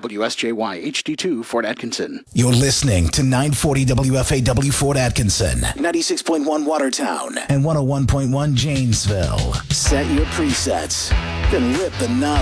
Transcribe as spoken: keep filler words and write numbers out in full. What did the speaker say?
W S J Y H D two Fort Atkinson. You're listening to nine forty W F A W Fort Atkinson, ninety-six point one Watertown, and one oh one point one Janesville. Set your presets, then rip the knob